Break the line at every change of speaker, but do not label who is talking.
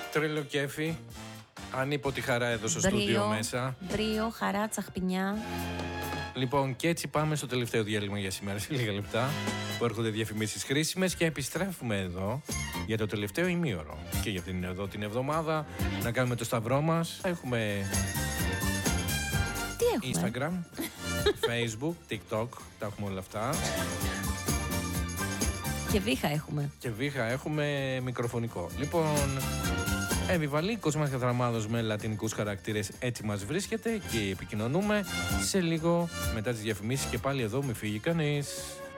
Τρελό κέφι. Ανίποτη χαρά εδώ στο στούντιο μέσα.
Μπρίο, χαρά, τσαχπινιά.
Λοιπόν, και έτσι πάμε στο τελευταίο διάλειμμα για σήμερα, σε λίγα λεπτά, που έρχονται διαφημίσεις χρήσιμες και επιστρέφουμε εδώ για το τελευταίο ημίωρο. Και για εδώ την εβδομάδα να κάνουμε το σταυρό μας. Έχουμε Instagram, Facebook, TikTok, τα έχουμε όλα αυτά.
Και βήχα έχουμε.
Και βήχα έχουμε μικροφωνικό. Λοιπόν, Εύη Κοσμάς Καθραμάδος με λατινικούς χαρακτήρες, έτσι μας βρίσκεται και επικοινωνούμε σε λίγο μετά τις διαφημίσεις και πάλι εδώ, μη φύγει κανείς.